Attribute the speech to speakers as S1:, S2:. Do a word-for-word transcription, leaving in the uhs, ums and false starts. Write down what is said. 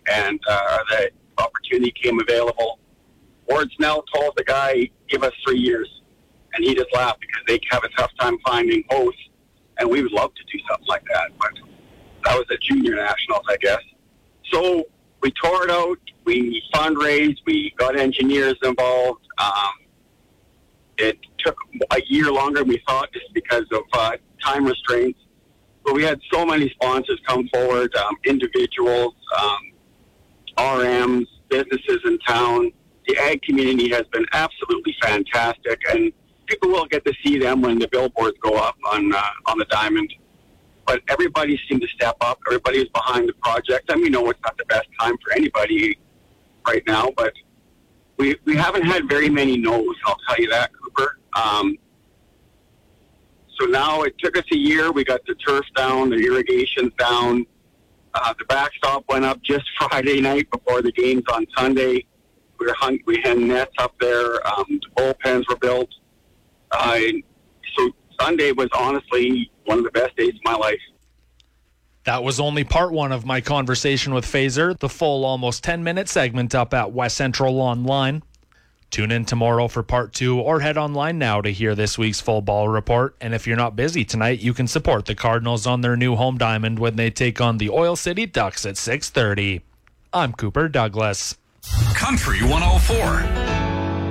S1: and uh, the opportunity came available. Ward Snell told the guy, give us three years. And he just laughed because they have a tough time finding hosts, and we would love to do something like that. But that was the junior nationals, I guess. So we tore it out. We fundraised. We got engineers involved. Um, it took a year longer than we thought just because of uh, time restraints. But we had so many sponsors come forward, um, individuals, um, R Ms, businesses in town. The ag community has been absolutely fantastic, and people will get to see them when the billboards go up on uh, on the diamond. But everybody seemed to step up. Everybody was behind the project. And we know it's not the best time for anybody right now, but we we haven't had very many no's, I'll tell you that, Cooper. Um, so now it took us a year. We got the turf down, the irrigation's down. Uh, the backstop went up just Friday night before the games on Sunday. We were hung, we had nets up there. Um, the bullpens were built. Uh, so Sunday was honestly one of the best days of my life.
S2: That was only part one of my conversation with Phaser. The full almost ten-minute segment up at West Central Online. Tune in tomorrow for part two or head online now to hear this week's full ball report. And if you're not busy tonight, you can support the Cardinals on their new home diamond when they take on the Oil City Ducks at six thirty. I'm Cooper Douglas.
S3: Country one oh four.